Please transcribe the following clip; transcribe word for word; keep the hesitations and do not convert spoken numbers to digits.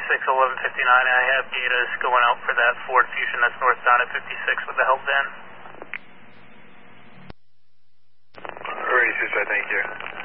fifty-six, eleven fifty-nine. I have data going out for that Ford Fusion that's northbound at fifty-six with the help van. Ready, Suicide, thank you.